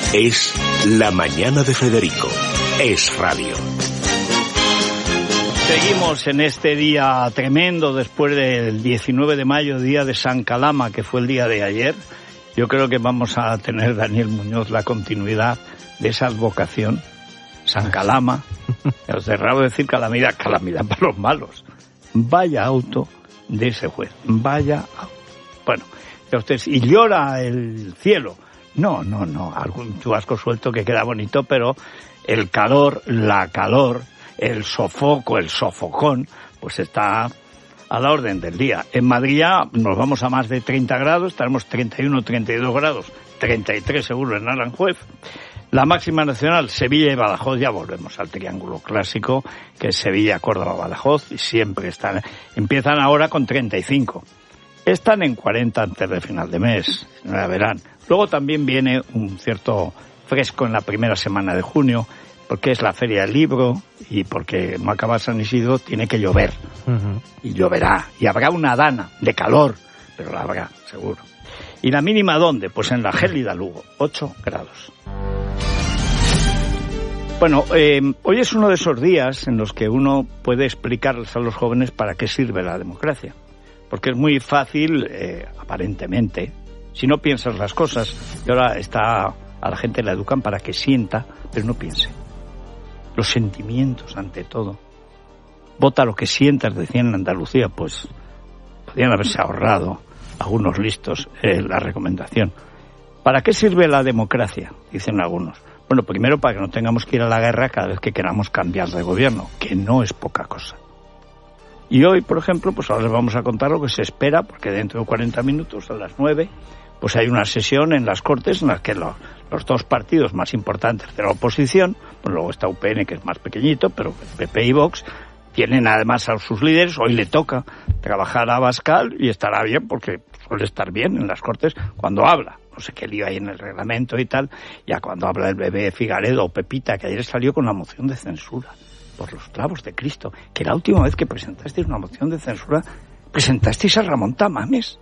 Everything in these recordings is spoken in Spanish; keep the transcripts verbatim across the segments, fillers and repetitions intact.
Es La Mañana de Federico. Es radio. Seguimos en este día tremendo después del diecinueve de mayo, día de San Calama, que fue el día de ayer. Yo creo que vamos a tener, Daniel Muñoz, la continuidad de esa advocación. San Calama, os he errado decir calamidad, calamidad para los malos. Vaya auto de ese juez, vaya auto. Bueno, ustedes, y llora el cielo. No, no, no, algún chubasco suelto que queda bonito, pero el calor, la calor, el sofoco, el sofocón, pues está a la orden del día. En Madrid ya nos vamos a más de treinta grados, estaremos treinta y uno, treinta y dos grados, treinta y tres seguro en Aranjuez. La máxima nacional, Sevilla y Badajoz, ya volvemos al triángulo clásico, que es Sevilla, Córdoba, Badajoz, y siempre están, empiezan ahora con treinta y cinco. Están en cuarenta antes de final de mes, ya verán. Luego también viene un cierto fresco en la primera semana de junio, porque es la Feria del Libro y porque no acaba San Isidro, tiene que llover. Uh-huh. Y lloverá, y habrá una dana de calor, pero la habrá, seguro. ¿Y la mínima dónde? Pues en la gélida Lugo, ocho grados. Bueno, eh, hoy es uno de esos días en los que uno puede explicarles a los jóvenes para qué sirve la democracia. Porque es muy fácil, eh, aparentemente, si no piensas las cosas, y ahora está, a la gente la educan para que sienta, pero no piense. Los sentimientos ante todo. Vota lo que sientas, decían en Andalucía, pues podrían haberse ahorrado algunos listos eh, la recomendación. ¿Para qué sirve la democracia? Dicen algunos. Bueno, primero para que no tengamos que ir a la guerra cada vez que queramos cambiar de gobierno, que no es poca cosa. Y hoy, por ejemplo, pues ahora les vamos a contar lo que se espera, porque dentro de cuarenta minutos, a las nueve, pues hay una sesión en las Cortes en la que los, los dos partidos más importantes de la oposición, pues luego está U P N, que es más pequeñito, pero P P y Vox, tienen además a sus líderes. Hoy le toca trabajar a Abascal y estará bien, porque suele estar bien en las Cortes cuando habla. No sé qué lío hay en el reglamento y tal, ya cuando habla el bebé Figaredo o Pepita, que ayer salió con una moción de censura por los clavos de Cristo, que la última vez que presentasteis una moción de censura, presentasteis a Ramón Tamames,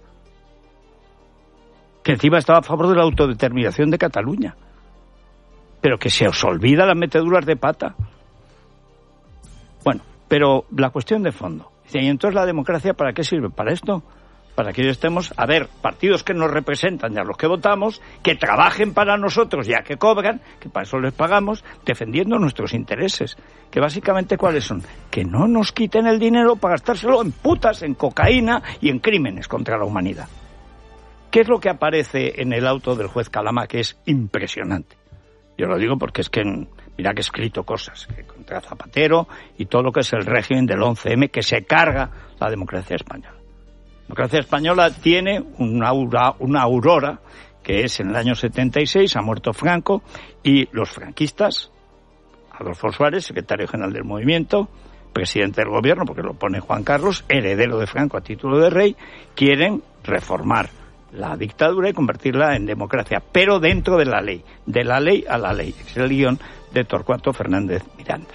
que encima estaba a favor de la autodeterminación de Cataluña, pero que se os olvida las meteduras de pata. Bueno, pero la cuestión de fondo, y entonces la democracia, ¿para qué sirve? ¿Para esto? Para que hoy estemos, a ver, partidos que nos representan y a los que votamos, que trabajen para nosotros ya que cobran, que para eso les pagamos, defendiendo nuestros intereses. Que básicamente, ¿cuáles son? Que no nos quiten el dinero para gastárselo en putas, en cocaína y en crímenes contra la humanidad. ¿Qué es lo que aparece en el auto del juez Calama, que es impresionante? Yo lo digo porque es que, mira que he escrito cosas que contra Zapatero y todo lo que es el régimen del once eme, que se carga la democracia española. La democracia española tiene una, aura, una aurora, que es en el año setenta y seis, ha muerto Franco, y los franquistas, Adolfo Suárez, secretario general del movimiento, presidente del gobierno, porque lo pone Juan Carlos, heredero de Franco a título de rey, quieren reformar la dictadura y convertirla en democracia, pero dentro de la ley, de la ley a la ley. Es el guión de Torcuato Fernández Miranda.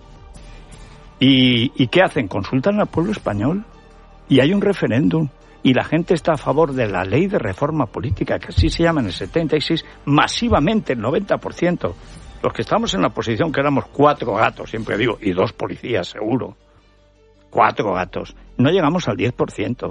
¿Y, y qué hacen? Consultan al pueblo español. Y hay un referéndum, y la gente está a favor de la ley de reforma política, que así se llama en el setenta y seis, masivamente, el noventa por ciento. Los que estamos en la oposición, que éramos cuatro gatos, siempre digo, y dos policías, seguro. Cuatro gatos. No llegamos al diez por ciento.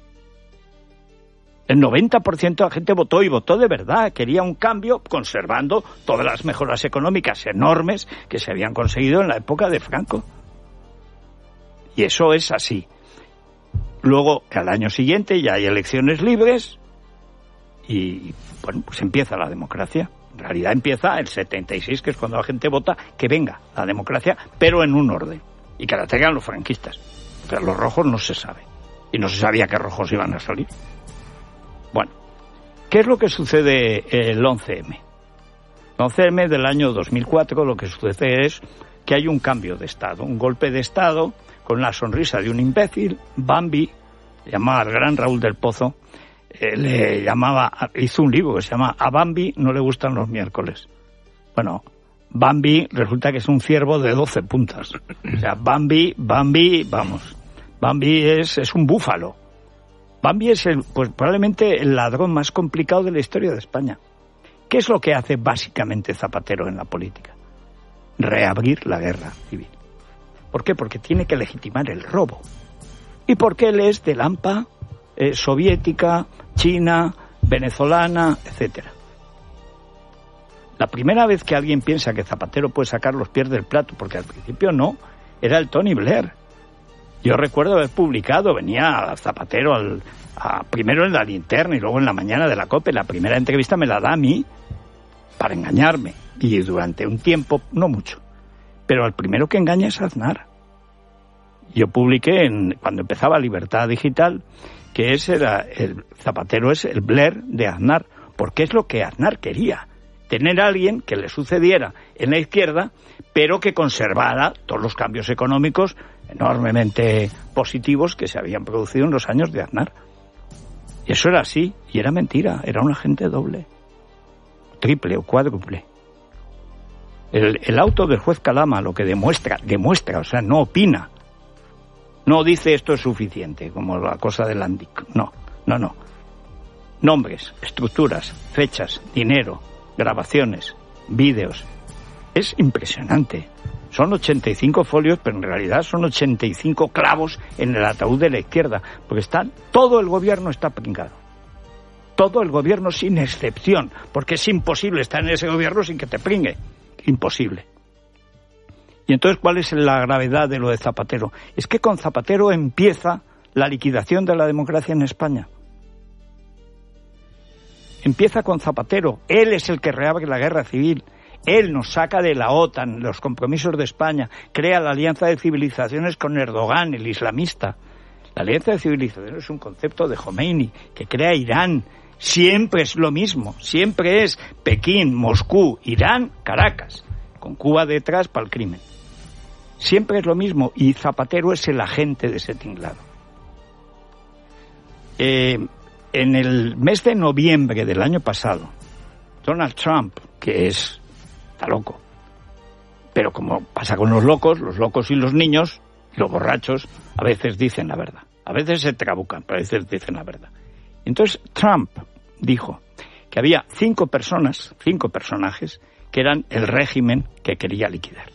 El noventa por ciento de la gente votó, y votó de verdad. Quería un cambio, conservando todas las mejoras económicas enormes que se habían conseguido en la época de Franco. Y eso es así. Luego, al año siguiente, ya hay elecciones libres y, bueno, pues empieza la democracia. En realidad empieza el setenta y seis, que es cuando la gente vota que venga la democracia, pero en un orden, y que la tengan los franquistas. Pero los rojos no se sabe, y no se sabía que rojos iban a salir. Bueno, ¿qué es lo que sucede el once eme? El once eme del año dos mil cuatro, lo que sucede es que hay un cambio de Estado, un golpe de Estado, con la sonrisa de un imbécil. Bambi, llamaba al gran Raúl del Pozo, eh, le llamaba, hizo un libro que se llama A Bambi no le gustan los miércoles. Bueno, Bambi resulta que es un ciervo de doce puntas. O sea, Bambi, Bambi, vamos, Bambi es, es un búfalo. Bambi es el, pues probablemente el ladrón más complicado de la historia de España. ¿Qué es lo que hace básicamente Zapatero en la política? Reabrir la guerra civil. ¿Por qué? Porque tiene que legitimar el robo. Y porque él es del AMPA, eh, soviética, china, venezolana, etcétera. La primera vez que alguien piensa que Zapatero puede sacar los pies del plato, porque al principio no, era el Tony Blair. Yo recuerdo haber publicado, venía Zapatero al, a, primero en la Linterna y luego en la Mañana de la COPE. La primera entrevista me la da a mí para engañarme. Y durante un tiempo, no mucho. Pero el primero que engaña es Aznar. Yo publiqué, en, cuando empezaba Libertad Digital, que ese era el Zapatero es el Blair de Aznar, porque es lo que Aznar quería. Tener a alguien que le sucediera en la izquierda, pero que conservara todos los cambios económicos enormemente positivos que se habían producido en los años de Aznar. Y eso era así, y era mentira, era un agente doble, triple o cuádruple. El, el auto del juez Calama lo que demuestra, demuestra, o sea, no opina, no dice esto es suficiente, como la cosa del Andic, no, no, no. Nombres, estructuras, fechas, dinero, grabaciones, vídeos. Es impresionante. Son ochenta y cinco folios, pero en realidad son ochenta y cinco clavos en el ataúd de la izquierda, porque están, todo el gobierno está pringado. Todo el gobierno sin excepción, porque es imposible estar en ese gobierno sin que te pringue. Imposible. Y entonces, ¿cuál es la gravedad de lo de Zapatero? Es que con Zapatero empieza la liquidación de la democracia en España. Empieza con Zapatero. Él es el que reabre la guerra civil. Él nos saca de la OTAN, los compromisos de España, crea la alianza de civilizaciones con Erdogan, el islamista. La alianza de civilizaciones es un concepto de Khomeini, que crea Irán. Siempre es lo mismo, siempre es Pekín, Moscú, Irán, Caracas, con Cuba detrás para el crimen. Siempre es lo mismo, y Zapatero es el agente de ese tinglado. Eh... En el mes de noviembre del año pasado, Donald Trump, que es, está loco, pero como pasa con los locos, los locos y los niños, y los borrachos, a veces dicen la verdad. A veces se trabucan, pero a veces dicen la verdad. Entonces Trump dijo que había cinco personas, cinco personajes, que eran el régimen que quería liquidar.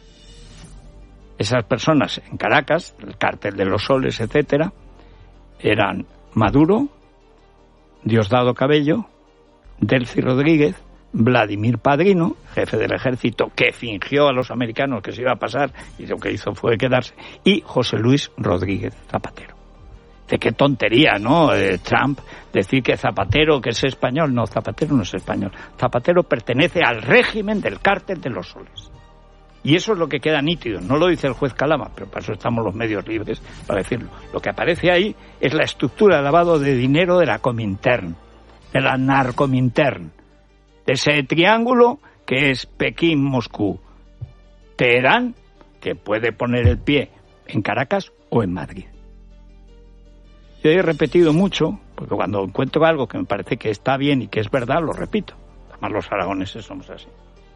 Esas personas en Caracas, el cártel de los soles, etcétera, eran Maduro, Diosdado Cabello, Delcy Rodríguez, Vladimir Padrino, jefe del ejército, que fingió a los americanos que se iba a pasar y lo que hizo fue quedarse, y José Luis Rodríguez Zapatero. De qué tontería, ¿no? Eh, Trump decir que Zapatero, que es español. No, Zapatero no es español. Zapatero pertenece al régimen del cártel de los soles. Y eso es lo que queda nítido. No lo dice el juez Calama, pero para eso estamos los medios libres para decirlo. Lo que aparece ahí es la estructura de lavado de dinero de la Comintern, de la Narcomintern, de ese triángulo que es Pekín, Moscú, Teherán, que puede poner el pie en Caracas o en Madrid. Yo he repetido mucho, porque cuando encuentro algo que me parece que está bien y que es verdad, lo repito. Además los aragoneses somos así.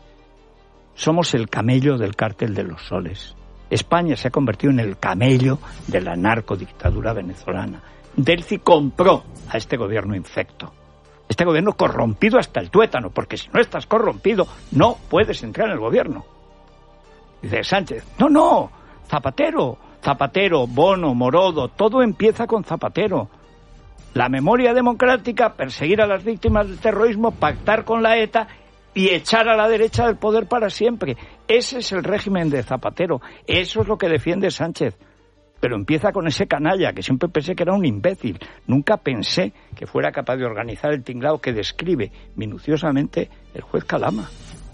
Somos el camello del cártel de los soles. España se ha convertido en el camello de la narcodictadura venezolana. Delcy compró a este gobierno infecto. Este gobierno corrompido hasta el tuétano, porque si no estás corrompido, no puedes entrar en el gobierno. Dice Sánchez, no, no, Zapatero, Zapatero, Bono, Morodo, todo empieza con Zapatero. La memoria democrática, perseguir a las víctimas del terrorismo, pactar con la ETA y echar a la derecha del poder para siempre. Ese es el régimen de Zapatero. Eso es lo que defiende Sánchez. Pero empieza con ese canalla, que siempre pensé que era un imbécil. Nunca pensé que fuera capaz de organizar el tinglado que describe minuciosamente el juez Calama.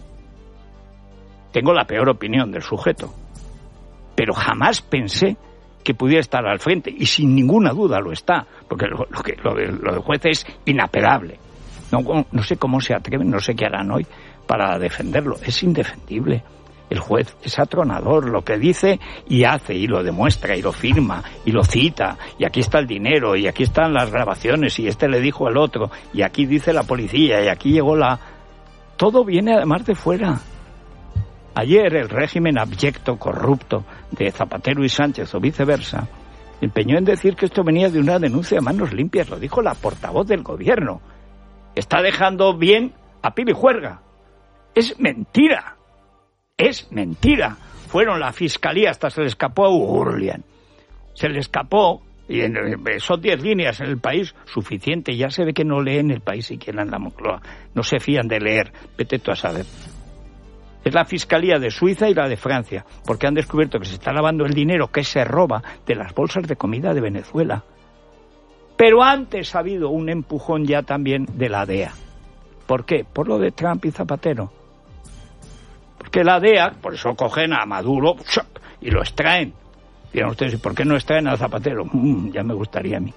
Tengo la peor opinión del sujeto, pero jamás pensé que pudiera estar al frente, y sin ninguna duda lo está, porque lo, lo, que, lo, de, lo del juez es inapelable. No, no sé cómo se atreven, no sé qué harán hoy para defenderlo. Es indefendible. El juez es atronador, lo que dice y hace, y lo demuestra, y lo firma, y lo cita, y aquí está el dinero, y aquí están las grabaciones, y este le dijo al otro, y aquí dice la policía, y aquí llegó la... Todo viene además de fuera. Ayer el régimen abyecto, corrupto de Zapatero y Sánchez, o viceversa, empeñó en decir que esto venía de una denuncia de manos limpias. Lo dijo la portavoz del gobierno. Está dejando bien a pila y juerga. Es mentira. Es mentira. Fueron la fiscalía, hasta se le escapó a Urlian. Se le escapó, y en, son diez líneas en El País, suficiente. Ya se ve que no leen El País siquiera en la Moncloa. No se fían de leer. Vete tú a saber. Es la Fiscalía de Suiza y la de Francia, porque han descubierto que se está lavando el dinero que se roba de las bolsas de comida de Venezuela. Pero antes ha habido un empujón ya también de la D E A. ¿Por qué? Por lo de Trump y Zapatero. Porque la D E A, por eso cogen a Maduro y lo extraen. Dirán ustedes, ¿y por qué no extraen a Zapatero? Mm, ya me gustaría a mí.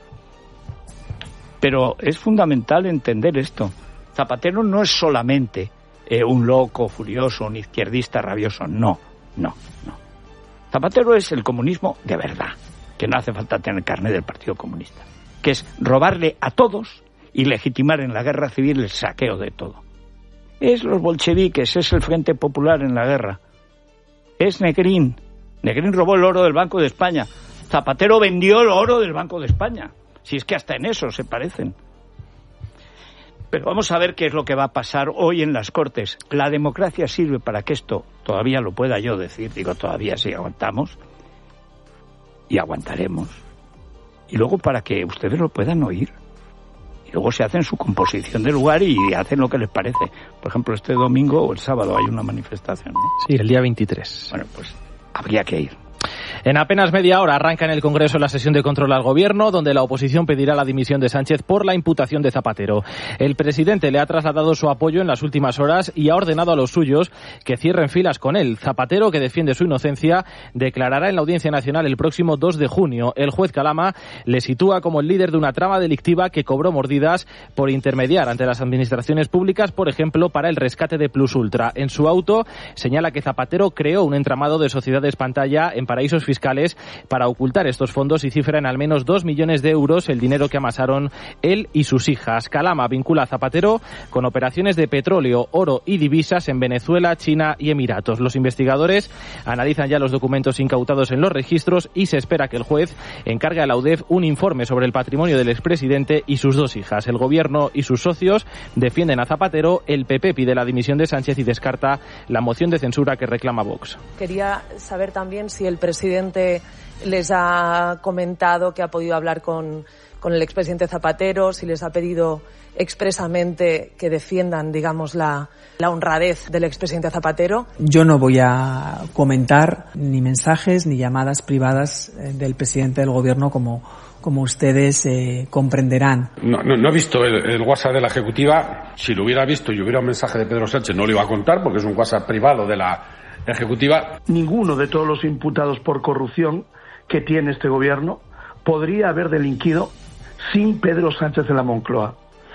Pero es fundamental entender esto. Zapatero no es solamente Eh, un loco, furioso, un izquierdista rabioso. No, no, no. Zapatero es el comunismo de verdad, que no hace falta tener carné del Partido Comunista, que es robarle a todos y legitimar en la guerra civil el saqueo de todo. Es los bolcheviques, es el Frente Popular en la guerra. Es Negrín. Negrín robó el oro del Banco de España. Zapatero vendió el oro del Banco de España. Si es que hasta en eso se parecen. Pero vamos a ver qué es lo que va a pasar hoy en las Cortes. La democracia sirve para que esto todavía lo pueda yo decir, digo todavía si aguantamos, y aguantaremos. Y luego para que ustedes lo puedan oír. Y luego se hacen su composición de lugar y hacen lo que les parece. Por ejemplo, este domingo o el sábado hay una manifestación, ¿no? Sí, el día veintitrés. Bueno, pues habría que ir. En apenas media hora arranca en el Congreso la sesión de control al Gobierno, donde la oposición pedirá la dimisión de Sánchez por la imputación de Zapatero. El presidente le ha trasladado su apoyo en las últimas horas y ha ordenado a los suyos que cierren filas con él. Zapatero, que defiende su inocencia, declarará en la Audiencia Nacional el próximo dos de junio. El juez Calama le sitúa como el líder de una trama delictiva que cobró mordidas por intermediar ante las administraciones públicas, por ejemplo, para el rescate de Plus Ultra. En su auto señala que Zapatero creó un entramado de sociedades pantalla en paraísos fiscales para ocultar estos fondos y cifra en al menos dos millones de euros el dinero que amasaron él y sus hijas. Calama vincula a Zapatero con operaciones de petróleo, oro y divisas en Venezuela, China y Emiratos. Los investigadores analizan ya los documentos incautados en los registros y se espera que el juez encargue a la U D E F un informe sobre el patrimonio del expresidente y sus dos hijas. El gobierno y sus socios defienden a Zapatero, el P P pide la dimisión de Sánchez y descarta la moción de censura que reclama Vox. Quería saber también si el presidente les ha comentado que ha podido hablar con, con el expresidente Zapatero, si les ha pedido expresamente que defiendan, digamos, la, la honradez del expresidente Zapatero. Yo no voy a comentar ni mensajes ni llamadas privadas del presidente del Gobierno, como, como ustedes eh, comprenderán. No, no, no he visto el, el WhatsApp de la Ejecutiva. Si lo hubiera visto y hubiera un mensaje de Pedro Sánchez, no lo iba a contar porque es un WhatsApp privado de la Ejecutiva. Ninguno de todos los imputados por corrupción que tiene este gobierno podría haber delinquido sin Pedro Sánchez en la Moncloa.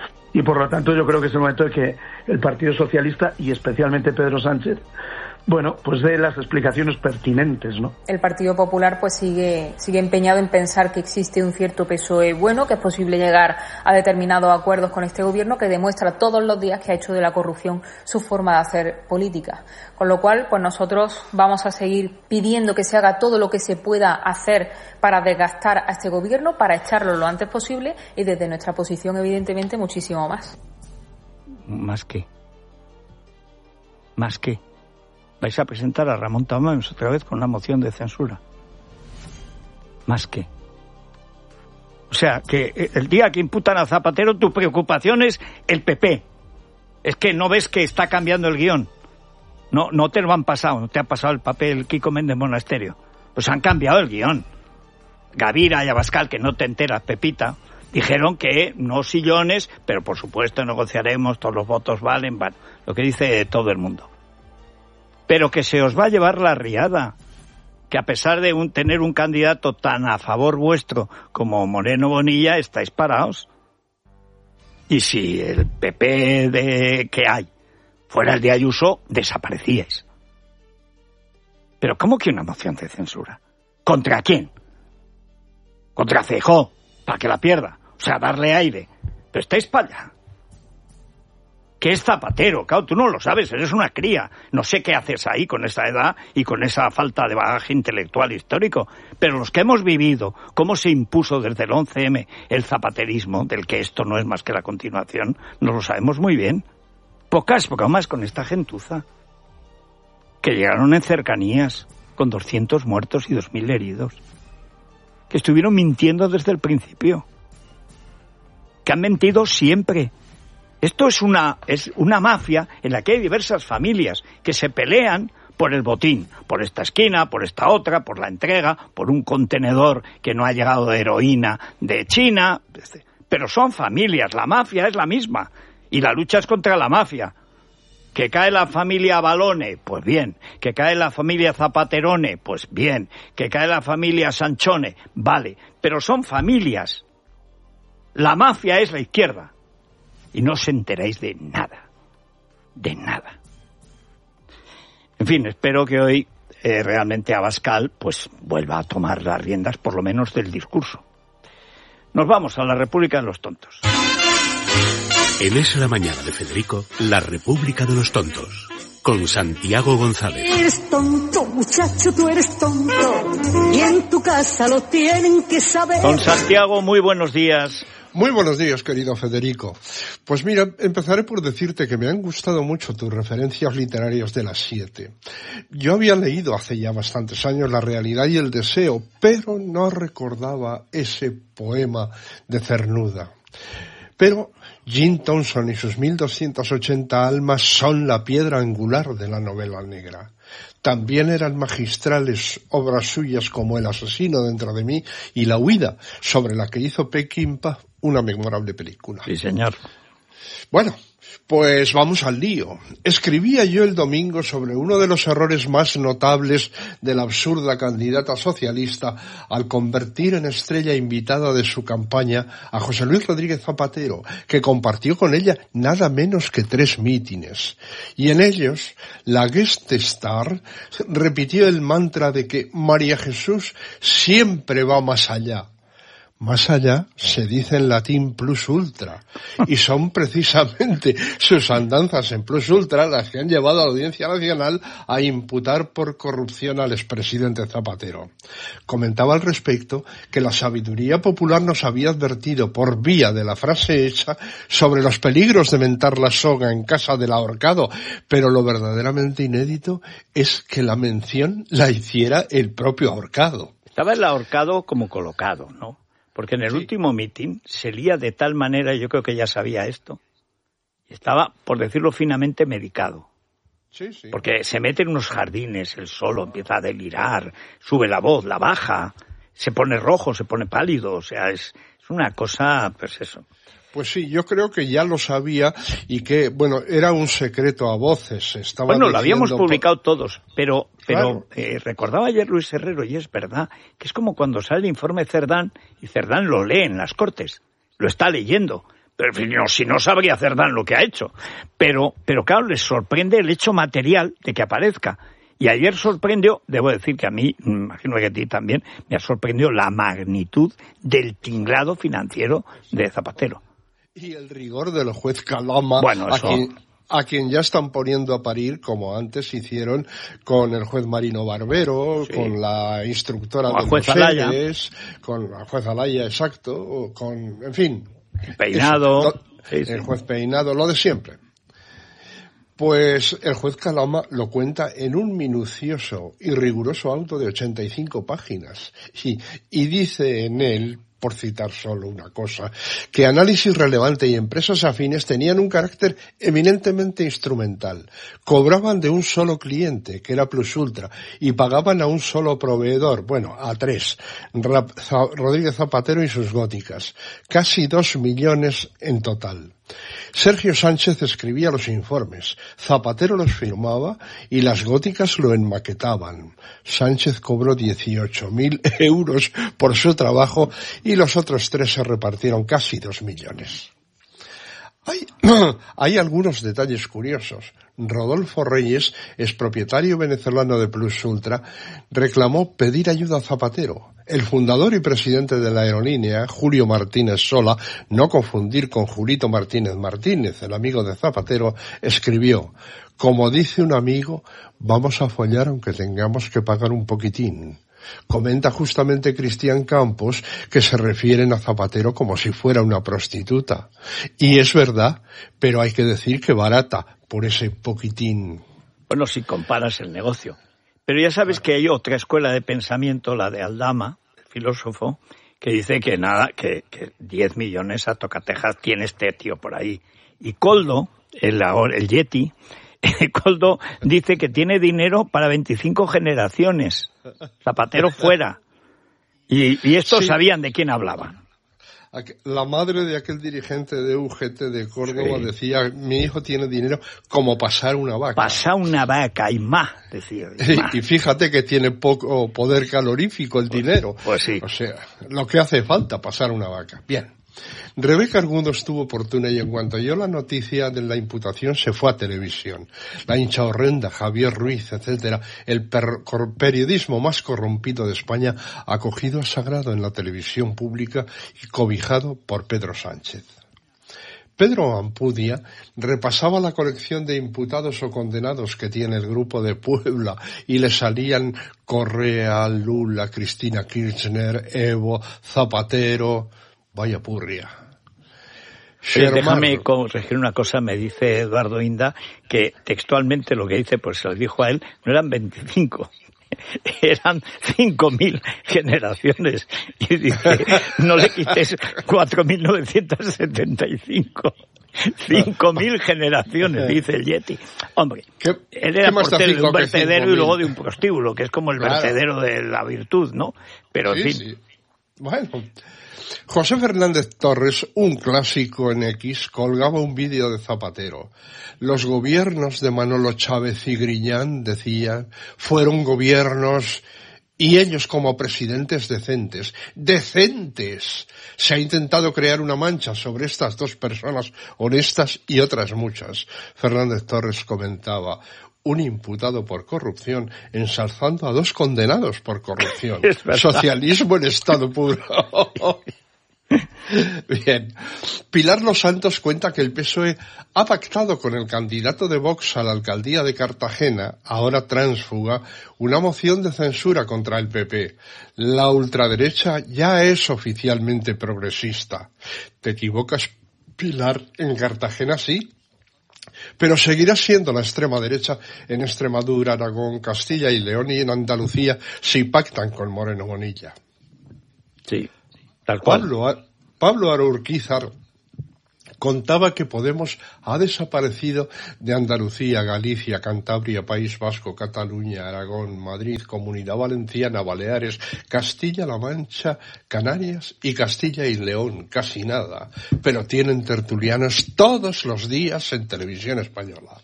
Y por lo tanto yo creo que es el momento de que el Partido Socialista y especialmente Pedro Sánchez, bueno, pues dé las explicaciones pertinentes, ¿no? El Partido Popular pues sigue sigue empeñado en pensar que existe un cierto P S O E bueno, que es posible llegar a determinados acuerdos con este gobierno, que demuestra todos los días que ha hecho de la corrupción su forma de hacer política. Con lo cual, pues nosotros vamos a seguir pidiendo que se haga todo lo que se pueda hacer para desgastar a este gobierno, para echarlo lo antes posible y desde nuestra posición, evidentemente, muchísimo más. ¿Más qué? ¿Más qué? Vais a presentar a Ramón Tamames otra vez con una moción de censura. ¿Más qué? O sea, que el día que imputan a Zapatero, tu preocupación es el P P. Es que no ves que está cambiando el guión. No, no te lo han pasado, no te ha pasado el papel Kiko Méndez Monasterio. Pues han cambiado el guión. Gavira y Abascal, que no te enteras, Pepita, dijeron que no sillones, pero por supuesto negociaremos, todos los votos valen, vale, lo que dice todo el mundo. Pero que se os va a llevar la riada, que a pesar de un, tener un candidato tan a favor vuestro como Moreno Bonilla, estáis parados. Y si el P P de que hay fuera el de Ayuso, desaparecíais. Pero ¿cómo que una moción de censura? ¿Contra quién? Contra Feijóo, para que la pierda. O sea, darle aire. Pero estáis para allá. ¿Qué es Zapatero? Claro, tú no lo sabes, eres una cría. No sé qué haces ahí con esa edad y con esa falta de bagaje intelectual histórico. Pero los que hemos vivido cómo se impuso desde el once eme el zapaterismo, del que esto no es más que la continuación, nos lo sabemos muy bien. Pocas, pocas más con esta gentuza. Que llegaron en cercanías con doscientos muertos y dos mil heridos. Que estuvieron mintiendo desde el principio. Que han mentido siempre. Esto es una, es una mafia en la que hay diversas familias que se pelean por el botín, por esta esquina, por esta otra, por la entrega, por un contenedor que no ha llegado de heroína de China. Pero son familias, la mafia es la misma. Y la lucha es contra la mafia. Que cae la familia Balone, pues bien. Que cae la familia Zapaterone, pues bien. Que cae la familia Sanchone, vale. Pero son familias. La mafia es la izquierda. Y no os enteráis de nada. De nada. En fin, espero que hoy eh, realmente Abascal pues vuelva a tomar las riendas, por lo menos del discurso. Nos vamos a la República de los Tontos. En Es la Mañana de Federico, la República de los Tontos, con Santiago González. Eres tonto, muchacho, tú eres tonto, y en tu casa lo tienen que saber. Don Santiago, muy buenos días. Muy buenos días, querido Federico. Pues mira, empezaré por decirte que me han gustado mucho tus referencias literarias de las siete. Yo había leído hace ya bastantes años La realidad y el deseo, pero no recordaba ese poema de Cernuda. Pero Jim Thompson y sus mil doscientas ochenta almas son la piedra angular de la novela negra. También eran magistrales obras suyas como El asesino dentro de mí y La huida, sobre la que hizo Peckinpah una memorable película. Sí, señor. Bueno, pues vamos al lío. Escribía yo el domingo sobre uno de los errores más notables de la absurda candidata socialista al convertir en estrella invitada de su campaña a José Luis Rodríguez Zapatero, que compartió con ella nada menos que tres mítines. Y en ellos, la guest star repitió el mantra de que María Jesús siempre va más allá. Más allá se dice en latín plus ultra, y son precisamente sus andanzas en plus ultra las que han llevado a la Audiencia Nacional a imputar por corrupción al expresidente Zapatero. Comentaba al respecto que la sabiduría popular nos había advertido por vía de la frase hecha sobre los peligros de mentar la soga en casa del ahorcado, pero lo verdaderamente inédito es que la mención la hiciera el propio ahorcado. Estaba el ahorcado como colocado, ¿no? Porque en el sí. último mitin se lía de tal manera, yo creo que ya sabía esto, estaba, por decirlo finamente, medicado. Sí, sí. Porque se mete en unos jardines, él solo empieza a delirar, sube la voz, la baja, se pone rojo, se pone pálido, o sea, es, es una cosa, pues eso. Pues sí, yo creo que ya lo sabía y que, bueno, era un secreto a voces. Estaba bueno, diciendo... lo habíamos publicado todos, pero pero Claro. eh, recordaba ayer Luis Herrero, y es verdad, que es como cuando sale el informe Cerdán y Cerdán lo lee en las Cortes, lo está leyendo. Pero no, si no sabría Cerdán lo que ha hecho. Pero, pero claro, les sorprende el hecho material de que aparezca. Y ayer sorprendió, debo decir que a mí, imagino que a ti también, me ha sorprendido la magnitud del tinglado financiero de Zapatero. Y el rigor del juez Calama, bueno, eso... a, quien, a quien ya están poniendo a parir, como antes hicieron con el juez Marino Barbero, sí. con la instructora de juez mujeres, con la juez Alaya, exacto, con, en fin. Peinado. Eso, lo, sí, sí. El juez Peinado, lo de siempre. Pues el juez Calama lo cuenta en un minucioso y riguroso auto de ochenta y cinco páginas y, y dice en él, por citar solo una cosa, que Análisis Relevante y empresas afines tenían un carácter eminentemente instrumental. Cobraban de un solo cliente, que era Plus Ultra, y pagaban a un solo proveedor, bueno, a tres, Rodríguez Zapatero y sus góticas. Casi dos millones en total. Sergio Sánchez escribía los informes, Zapatero los firmaba y las góticas lo enmaquetaban. Sánchez cobró dieciocho mil euros por su trabajo y los otros tres se repartieron casi dos millones. Hay, hay algunos detalles curiosos. Rodolfo Reyes, expropietario venezolano de Plus Ultra, reclamó pedir ayuda a Zapatero. El fundador y presidente de la aerolínea, Julio Martínez Sola, no confundir con Julito Martínez Martínez, el amigo de Zapatero, escribió: como dice un amigo, vamos a follar aunque tengamos que pagar un poquitín. Comenta justamente Cristian Campos que se refieren a Zapatero como si fuera una prostituta. Y es verdad, pero hay que decir que barata, por ese poquitín. Bueno, si comparas el negocio. Pero ya sabes que hay otra escuela de pensamiento, la de Aldama, el filósofo, que dice que nada, que, que diez millones a tocatejas tiene este tío por ahí. Y Koldo, el, el Yeti, Koldo dice que tiene dinero para veinticinco generaciones. Zapatero fuera. Y, y estos sí sabían de quién hablaban. La madre de aquel dirigente de U G T de Córdoba sí decía, mi hijo tiene dinero como pasar una vaca. Pasar una vaca y más, decía. Y, más. Y fíjate que tiene poco poder calorífico el pues, dinero. Pues sí. O sea, lo que hace falta, pasar una vaca. Bien. Rebeca Argundo estuvo oportuna y en cuanto oyó la noticia de la imputación se fue a televisión. La hincha horrenda, Javier Ruiz, etcétera, el per- periodismo más corrompido de España, acogido a sagrado en la televisión pública y cobijado por Pedro Sánchez. Pedro Ampudia repasaba la colección de imputados o condenados que tiene el Grupo de Puebla y le salían Correa, Lula, Cristina Kirchner, Evo, Zapatero. Vaya purria. Sí, déjame corregir una cosa, me dice Eduardo Inda, que textualmente lo que dice, pues se lo dijo a él, no eran veinticinco, eran cinco mil generaciones. Y dice, no le quites cuatro mil novecientos setenta y cinco. cinco mil generaciones, dice el Yeti. Hombre, ¿Qué, él era portero de un vertedero y luego de un prostíbulo, que es como el claro. vertedero de la virtud, ¿no? Pero, sí, en fin. Sí. Bueno... José Fernández Torres, un clásico en X, colgaba un vídeo de Zapatero. Los gobiernos de Manolo Chávez y Griñán, decía, fueron gobiernos y ellos como presidentes decentes. ¡Decentes! Se ha intentado crear una mancha sobre estas dos personas honestas y otras muchas. Fernández Torres comentaba, un imputado por corrupción ensalzando a dos condenados por corrupción. Socialismo en estado puro. Bien. Pilar Los Santos cuenta que el P S O E ha pactado con el candidato de Vox a la alcaldía de Cartagena, ahora tránsfuga, una moción de censura contra el P P. La ultraderecha ya es oficialmente progresista. ¿Te equivocas, Pilar? En Cartagena sí. Pero seguirá siendo la extrema derecha en Extremadura, Aragón, Castilla y León y en Andalucía si pactan con Moreno Bonilla. Sí, tal cual. Pablo, Pablo Araurquizar contaba que Podemos ha desaparecido de Andalucía, Galicia, Cantabria, País Vasco, Cataluña, Aragón, Madrid, Comunidad Valenciana, Baleares, Castilla-La Mancha, Canarias y Castilla y León, casi nada, pero tienen tertulianos todos los días en televisión española.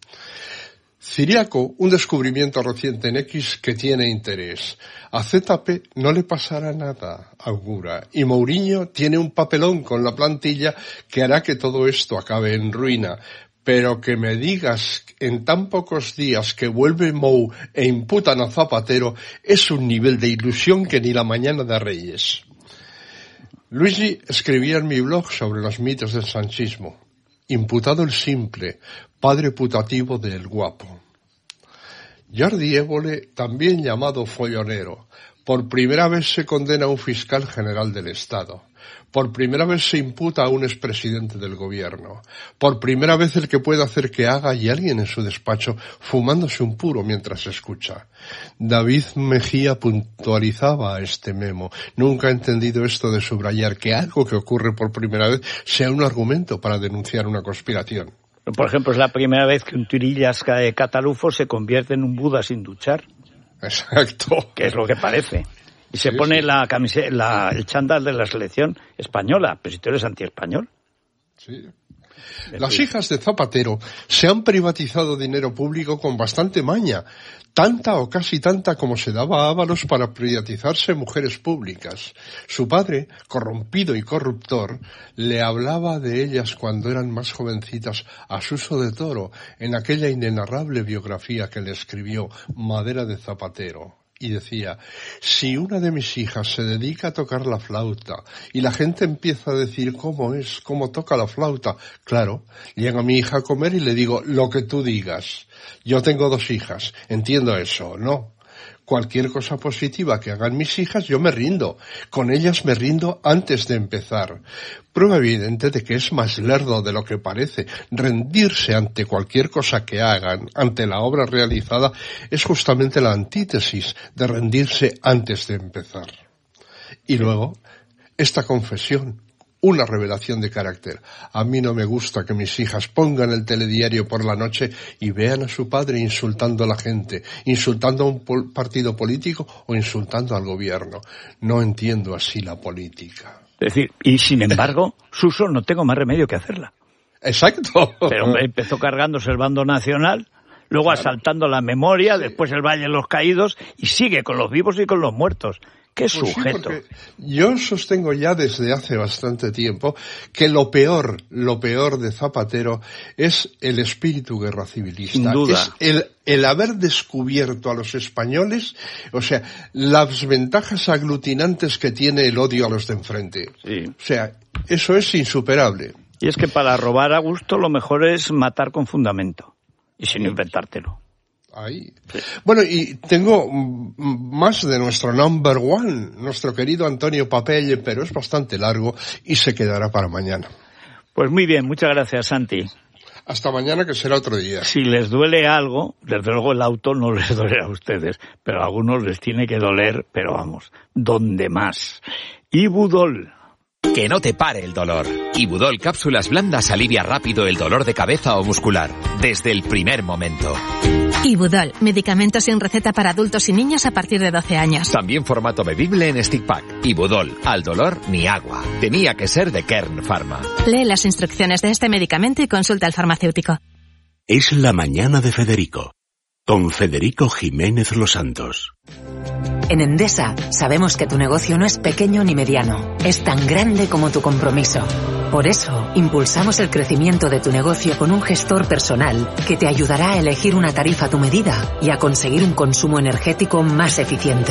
Ciriaco, un descubrimiento reciente en X que tiene interés. A Z P no le pasará nada, augura, y Mourinho tiene un papelón con la plantilla que hará que todo esto acabe en ruina. Pero que me digas en tan pocos días que vuelve Mou e imputan a Zapatero es un nivel de ilusión que ni la mañana de Reyes. Luigi escribía en mi blog sobre los mitos del sanchismo. Imputado el simple, padre putativo del guapo. Jordi Évole, también llamado follonero, por primera vez se condena a un fiscal general del Estado. Por primera vez se imputa a un expresidente del gobierno. Por primera vez el que puede hacer que haga y alguien en su despacho fumándose un puro mientras escucha. David Mejía puntualizaba este memo. Nunca he entendido esto de subrayar que algo que ocurre por primera vez sea un argumento para denunciar una conspiración. Por ejemplo, es la primera vez que un Tirillas catalufo se convierte en un Buda sin duchar. Exacto. Que es lo que parece. Y se sí, pone sí. la camiseta, la, el chándal de la selección española, pero si tú eres antiespañol. Sí. Las hijas de Zapatero se han privatizado dinero público con bastante maña, tanta o casi tanta como se daba a Ábalos para privatizarse mujeres públicas. Su padre, corrompido y corruptor, le hablaba de ellas cuando eran más jovencitas a Suso de Toro, en aquella inenarrable biografía que le escribió, Madera de Zapatero. Y decía, si una de mis hijas se dedica a tocar la flauta y la gente empieza a decir cómo es, cómo toca la flauta, claro, llega mi hija a comer y le digo lo que tú digas. Yo tengo dos hijas, entiendo eso, ¿no? cualquier cosa positiva que hagan mis hijas, yo me rindo. Con ellas me rindo antes de empezar. Prueba evidente de que es más lerdo de lo que parece. Rendirse ante cualquier cosa que hagan, ante la obra realizada, es justamente la antítesis de rendirse antes de empezar. Y luego, esta confesión, una revelación de carácter. A mí no me gusta que mis hijas pongan el telediario por la noche y vean a su padre insultando a la gente, insultando a un pol- partido político o insultando al gobierno. No entiendo así la política. Es decir, y sin embargo, Suso, no tengo más remedio que hacerla. Exacto. Pero empezó cargándose el bando nacional, luego claro. asaltando la memoria, sí. después el Valle de los Caídos, y sigue con los vivos y con los muertos. ¡Qué pues sujeto! Sí, yo sostengo ya desde hace bastante tiempo que lo peor, lo peor de Zapatero es el espíritu guerra civilista. Sin duda. Es el, el haber descubierto a los españoles, o sea, las ventajas aglutinantes que tiene el odio a los de enfrente. Sí. O sea, eso es insuperable. Y es que para robar a gusto lo mejor es matar con fundamento y sin inventártelo. Ahí. Bueno, y tengo más de nuestro number one, nuestro querido Antonio Papelle, pero es bastante largo y se quedará para mañana. Pues muy bien, muchas gracias, Santi. Hasta mañana, que será otro día. Si les duele algo, desde luego el auto no les duele a ustedes, pero a algunos les tiene que doler, pero vamos, ¿dónde más? Ibudol. Que no te pare el dolor. Ibudol Cápsulas Blandas alivia rápido el dolor de cabeza o muscular, desde el primer momento. Ibudol, medicamento sin receta para adultos y niños a partir de doce años. También formato bebible en stick pack. Ibudol, al dolor ni agua. Tenía que ser de Kern Pharma. Lee las instrucciones de este medicamento y consulta al farmacéutico. Es la mañana de Federico, con Federico Jiménez Los Santos. En Endesa sabemos que tu negocio no es pequeño ni mediano, es tan grande como tu compromiso. Por eso, impulsamos el crecimiento de tu negocio con un gestor personal que te ayudará a elegir una tarifa a tu medida y a conseguir un consumo energético más eficiente.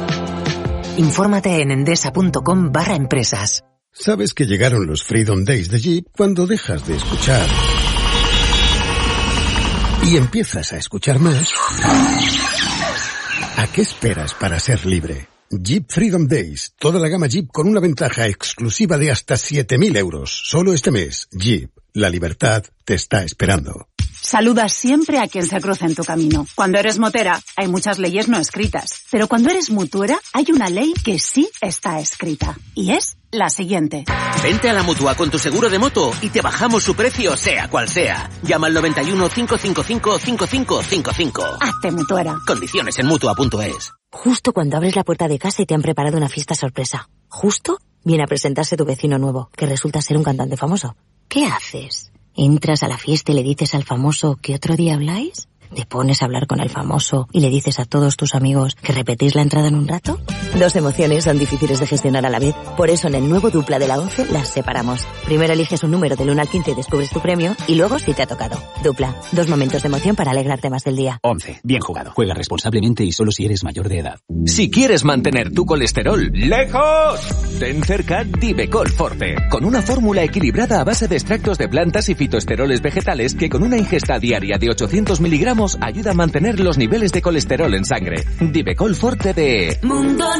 Infórmate en endesa.com barra empresas. Sabes que llegaron los Freedom Days de Jeep cuando dejas de escuchar y empiezas a escuchar más. ¿A qué esperas para ser libre? Jeep Freedom Days. Toda la gama Jeep con una ventaja exclusiva de hasta siete mil euros. Solo este mes. Jeep. La libertad te está esperando. Saluda siempre a quien se cruza en tu camino. Cuando eres motera, hay muchas leyes no escritas. Pero cuando eres mutuera, hay una ley que sí está escrita. Y es la siguiente. Vente a la Mutua con tu seguro de moto y te bajamos su precio sea cual sea. Llama al noventa y uno, cinco cinco cinco, cinco cinco cinco cinco. Hazte mutuera. Condiciones en Mutua punto es. Justo cuando abres la puerta de casa y te han preparado una fiesta sorpresa. Justo viene a presentarse tu vecino nuevo, que resulta ser un cantante famoso. ¿Qué haces? ¿Entras a la fiesta y le dices al famoso que otro día habláis? ¿Te pones a hablar con el famoso y le dices a todos tus amigos que repetís la entrada en un rato? Dos emociones son difíciles de gestionar a la vez. Por eso en el nuevo Dupla de la once las separamos. Primero eliges un número del uno al quince y descubres tu premio, y luego si te ha tocado. Dupla, dos momentos de emoción para alegrarte más del día. once. Bien jugado. Juega responsablemente y solo si eres mayor de edad. Si quieres mantener tu colesterol lejos, ten cerca Divecol Forte, con una fórmula equilibrada a base de extractos de plantas y fitoesteroles vegetales que con una ingesta diaria de ochocientos miligramos ayuda a mantener los niveles de colesterol en sangre. Divecol Forte de Mundo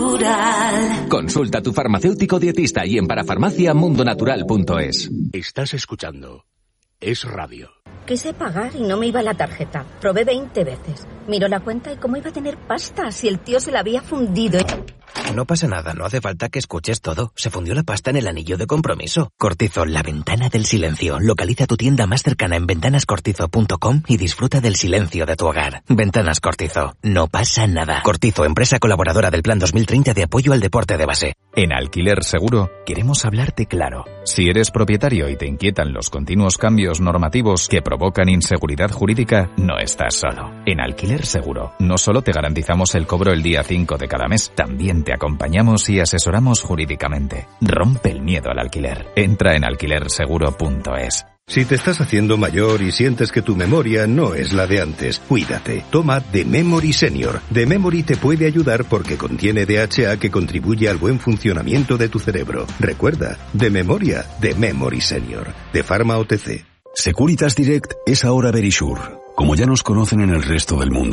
Natural. Consulta a tu farmacéutico dietista y en parafarmacia mundo natural punto es. Estás escuchando Es Radio. Quise pagar y no me iba la tarjeta. Probé veinte veces. Miró la cuenta y cómo iba a tener pasta si el tío se la había fundido. No pasa nada, no hace falta que escuches todo. Se fundió la pasta en el anillo de compromiso. Cortizo, la ventana del silencio. Localiza tu tienda más cercana en ventanas cortizo punto com y disfruta del silencio de tu hogar. Ventanas Cortizo. No pasa nada. Cortizo, empresa colaboradora del Plan dos mil treinta de apoyo al deporte de base. En Alquiler Seguro queremos hablarte claro. Si eres propietario y te inquietan los continuos cambios normativos que provocan inseguridad jurídica, no estás solo. En Alquiler Seguro no solo te garantizamos el cobro el día cinco de cada mes, también te acompañamos y asesoramos jurídicamente. Rompe el miedo al alquiler. Entra en alquiler seguro punto es. Si te estás haciendo mayor y sientes que tu memoria no es la de antes, cuídate. Toma The Memory Senior. The Memory te puede ayudar porque contiene D H A que contribuye al buen funcionamiento de tu cerebro. Recuerda, de memoria, The Memory Senior. De Pharma O T C. Securitas Direct es ahora Verisure, como ya nos conocen en el resto del mundo.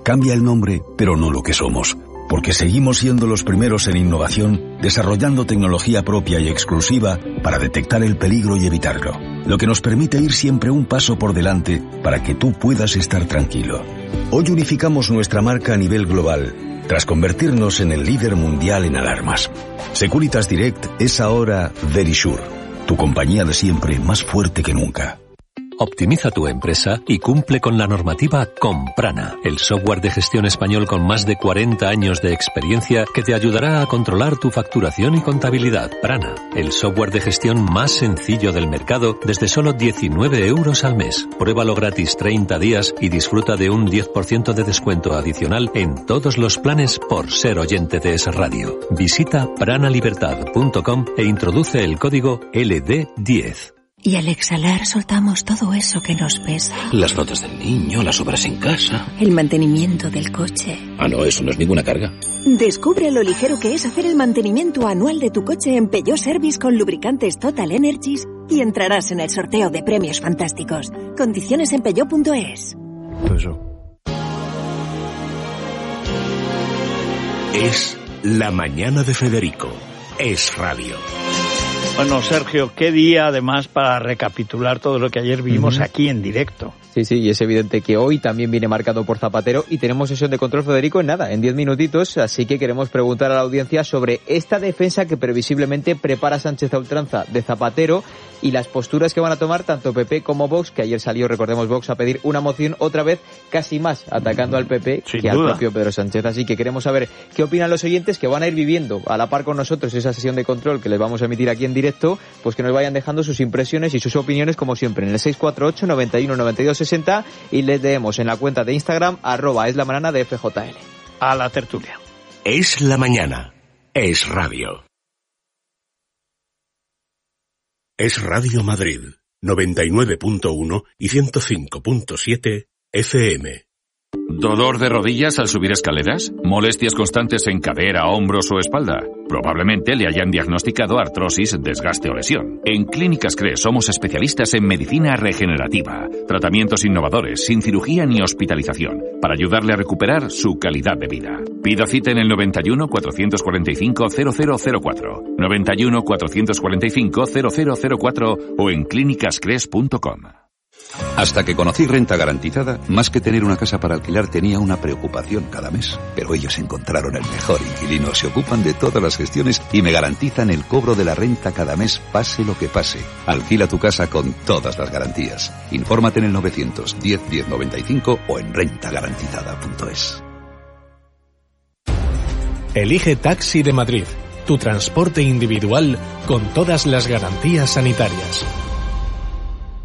Cambia el nombre, pero no lo que somos. Porque seguimos siendo los primeros en innovación, desarrollando tecnología propia y exclusiva para detectar el peligro y evitarlo. Lo que nos permite ir siempre un paso por delante para que tú puedas estar tranquilo. Hoy unificamos nuestra marca a nivel global, tras convertirnos en el líder mundial en alarmas. Securitas Direct es ahora Verisure, tu compañía de siempre más fuerte que nunca. Optimiza tu empresa y cumple con la normativa con Prana, el software de gestión español con más de cuarenta años de experiencia que te ayudará a controlar tu facturación y contabilidad. Prana, el software de gestión más sencillo del mercado desde solo diecinueve euros al mes. Pruébalo gratis treinta días y disfruta de un diez por ciento de descuento adicional en todos los planes por ser oyente de Es Radio. Visita pranalibertad punto com e introduce el código L D diez. Y al exhalar soltamos todo eso que nos pesa. Las notas del niño, las obras en casa. El mantenimiento del coche. Ah, no, eso no es ninguna carga. Descubre lo ligero que es hacer el mantenimiento anual de tu coche en Peugeot Service con lubricantes Total Energies y entrarás en el sorteo de premios fantásticos. Condiciones en peugeot punto es. Eso. Es la mañana de Federico. Es radio. Bueno, Sergio, qué día además para recapitular todo lo que ayer vimos uh-huh. aquí en directo. Sí, sí, y es evidente que hoy también viene marcado por Zapatero y tenemos sesión de control, Federico, en nada, en diez minutitos, así que queremos preguntar a la audiencia sobre esta defensa que previsiblemente prepara Sánchez a ultranza de Zapatero y las posturas que van a tomar tanto P P como Vox, que ayer salió, recordemos, Vox a pedir una moción otra vez, casi más atacando al P P Sin que duda. al propio Pedro Sánchez. Así que queremos saber qué opinan los oyentes que van a ir viviendo a la par con nosotros esa sesión de control que les vamos a emitir aquí en directo, pues que nos vayan dejando sus impresiones y sus opiniones como siempre en el seis cuatro ocho, noventa y uno, noventa y dos, sesenta y les leemos en la cuenta de Instagram arroba es la mañana de F J L. A la tertulia. Es la mañana. Es radio. Es Radio Madrid, noventa y nueve punto uno y ciento cinco punto siete F M. ¿Dolor de rodillas al subir escaleras? ¿Molestias constantes en cadera, hombros o espalda? Probablemente le hayan diagnosticado artrosis, desgaste o lesión. En Clínicas CRE somos especialistas en medicina regenerativa, tratamientos innovadores, sin cirugía ni hospitalización, para ayudarle a recuperar su calidad de vida. Pida cita en el noventa y uno, cuatrocientos cuarenta y cinco, cero cero cero cuatro, noventa y uno, cuatrocientos cuarenta y cinco, cero cero cero cuatro o en clínicas cres punto com. Hasta que conocí Renta Garantizada, más que tener una casa para alquilar tenía una preocupación cada mes. Pero ellos encontraron el mejor inquilino, se ocupan de todas las gestiones y me garantizan el cobro de la renta cada mes, pase lo que pase. Alquila tu casa con todas las garantías. Infórmate en el novecientos diez, diez noventa y cinco o en renta garantizada punto es. Elige Taxi de Madrid, tu transporte individual con todas las garantías sanitarias.